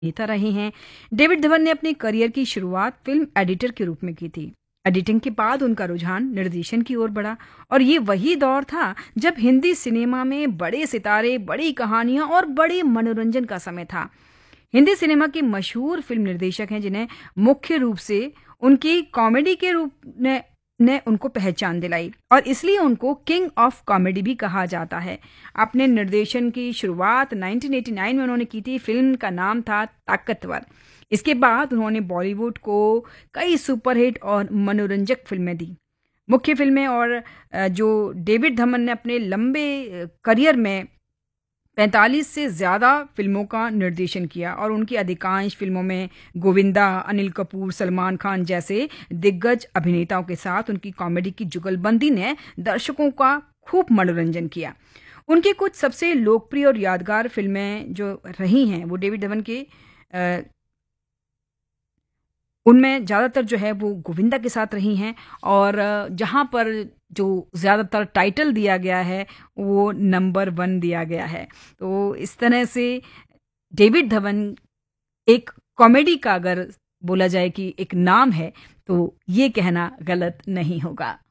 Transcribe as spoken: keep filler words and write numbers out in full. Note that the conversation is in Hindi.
नेता रहे हैं। डेविड धवन ने अपने करियर की शुरुआत फिल्म एडिटर के रूप में की थी। एडिटिंग के बाद उनका रुझान निर्देशन की ओर बढ़ा और ये वही दौर था जब हिंदी सिनेमा में बड़े सितारे, बड़ी कहानियां और बड़े मनोरंजन का समय था। हिंदी सिनेमा के मशहूर फिल्म निर्देशक हैं जिन्हें मुख्य रूप से उनकी कॉमेडी के रूप ने ने उनको पहचान दिलाई और इसलिए उनको किंग ऑफ कॉमेडी भी कहा जाता है। अपने निर्देशन की शुरुआत उन्नीस सौ नवासी में उन्होंने की थी। फिल्म का नाम था ताकतवर। इसके बाद उन्होंने बॉलीवुड को कई सुपरहिट और मनोरंजक फिल्में दी। मुख्य फिल्में और अ, जो डेविड धवन ने अपने लंबे अ, करियर में पैंतालीस से ज़्यादा फ़िल्मों का निर्देशन किया और उनकी अधिकांश फ़िल्मों में गोविंदा, अनिल कपूर, सलमान खान जैसे दिग्गज अभिनेताओं के साथ उनकी कॉमेडी की जुगलबंदी ने दर्शकों का खूब मनोरंजन किया। उनकी कुछ सबसे लोकप्रिय और यादगार फ़िल्में जो रही हैं, वो डेविड धवन के अ, उनमें ज़्यादातर जो है वो गोविंदा के साथ रही हैं और अ, जहाँ पर जो ज़्यादातर टाइटल दिया गया है, वो नंबर वन दिया गया है। तो इस तरह से डेविड धवन एक कॉमेडी का अगर बोला जाए कि एक नाम है, तो ये कहना गलत नहीं होगा।